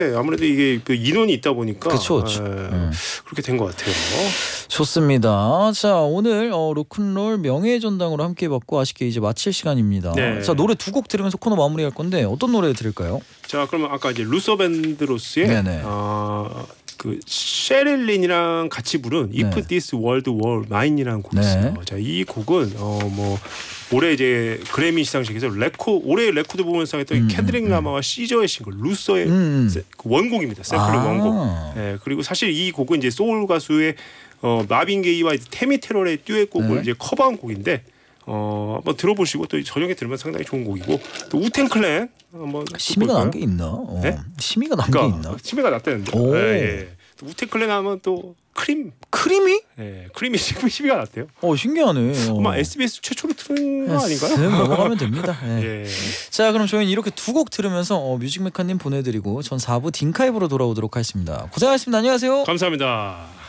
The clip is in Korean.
아무래도 이게 그 인원이 있다 보니까 그쵸. 그렇게 된 것 같아요. 좋습니다. 자, 오늘 로큰롤 명예의 전당으로 함께해봤고 아쉽게 이제 마칠 시간입니다. 네. 자, 노래 두 곡 들으면서 코너 마무리할 건데 어떤 노래 들을까요? 자, 그러면 아까 이제 루서 밴드로스의 네네. 그 셰릴린이랑 같이 부른 If 네. This World Were Mine이라는 곡이 네. 있어요. 자, 이 곡은 뭐 올해 이제 그래미 시상식에서 올해 레코드 부문상에 했던 켄드릭 라마와 시저의 싱글 루서의 그 원곡입니다. 샘플링 원곡. 예, 그리고 사실 이 곡은 이제 소울 가수의 마빈 게이와 테미 테러의 듀엣곡을 네. 이제 커버한 곡인데 한번 들어보시고 또 저녁에 들으면 상당히 좋은 곡이고 또 우텐 클랜 한번 심의가 난 게 있나? 네? 심의가 난 게 그러니까 있나? 심의가 났다는데. 오. 예. 또 우텐 클랜 하면 또 크림이? 예, 크림이 심의가 났대요. 신기하네. 아마 SBS 최초로 틀은 거 아닌가요? 쓱 넘어가면 됩니다. 예. 예. 자, 그럼 저희는 이렇게 두 곡 들으면서 뮤직메카님 보내드리고 전 4부 딩카이브로 돌아오도록 하겠습니다. 고생하셨습니다. 안녕하세요. 감사합니다.